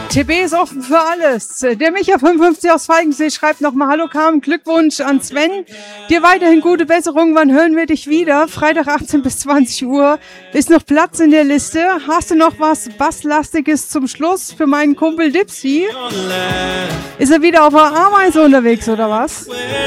TB ist offen für alles. Der Micha55 aus Falkensee schreibt nochmal: Hallo Carmen, Glückwunsch an Sven. Dir weiterhin gute Besserung. Wann hören wir dich wieder? Freitag 18 bis 20 Uhr. Ist noch Platz in der Liste? Hast du noch was Basslastiges zum Schluss für meinen Kumpel Dipsy? Ist er wieder auf der Ameise unterwegs oder was?